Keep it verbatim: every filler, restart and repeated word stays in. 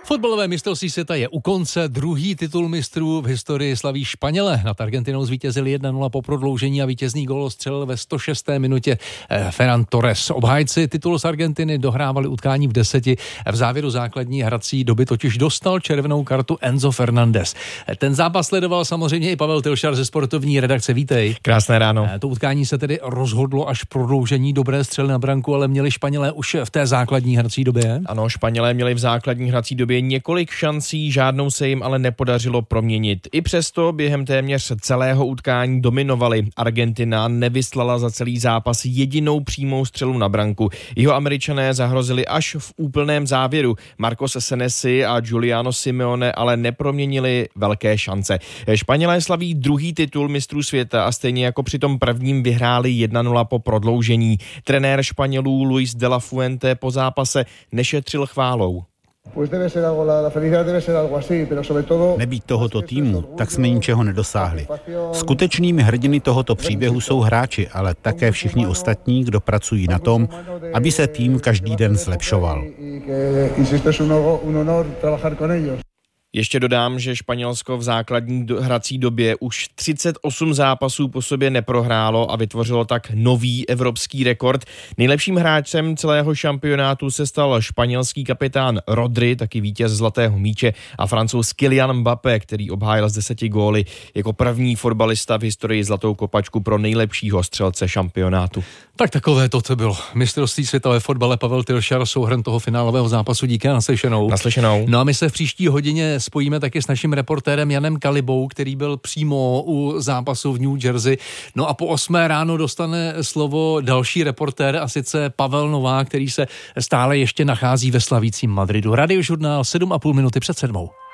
Fotbalové mistrovství světa je u konce, druhý titul mistrů v historii slaví Španělé. Nad Argentinou zvítězili jedna nula po prodloužení a vítězný gól střelil ve sto šesté minutě Ferran Torres. Obhájci titulu z Argentiny dohrávali utkání v deseti. V závěru základní hrací doby totiž dostal červenou kartu Enzo Fernández. Ten zápas sledoval samozřejmě i Pavel Tylšar ze sportovní redakce. Vítej. Krásné ráno. To utkání se tedy rozhodlo až prodloužení, dobré střely na branku, ale měli Španělé už v té základní hrací době? Ano, Španělé měli v základní hrací době několik šancí, žádnou se jim ale nepodařilo proměnit. I přesto během téměř celého utkání dominovali. Argentina nevyslala za celý zápas jedinou přímou střelu na branku. Jeho Američané zahrozili až v úplném závěru. Marcos Senesi a Giuliano Simeone ale neproměnili velké šance. Španělé slaví druhý titul mistrů světa a stejně jako při tom prvním vyhráli jedna nula po prodloužení. Trenér Španělů Luis de la Fuente po zápase nešetřil chválou. Nebýt tohoto týmu, tak jsme ničeho nedosáhli. Skutečnými hrdiny tohoto příběhu jsou hráči, ale také všichni ostatní, kdo pracují na tom, aby se tým každý den zlepšoval. Ještě dodám, že Španělsko v základní hrací době už třicet osm zápasů po sobě neprohrálo a vytvořilo tak nový evropský rekord. Nejlepším hráčem celého šampionátu se stal španělský kapitán Rodri, taky vítěz zlatého míče, a Francouz Kylian Mbappé, který obhájil z deseti góly jako první fotbalista v historii zlatou kopačku pro nejlepšího střelce šampionátu. Tak takové to, to bylo mistrovství světa ve fotbale. Pavel Tylšar, souhrn toho finálového zápasu. Díky, naslyšenou. Naslyšenou. No a my se v příští hodině spojíme taky s naším reportérem Janem Kalibou, který byl přímo u zápasu v New Jersey. No a po osmé ráno dostane slovo další reportér, a sice Pavel Novák, který se stále ještě nachází ve slavícím Madridu. Radiožurnál sedm a půl minuty před sedmou.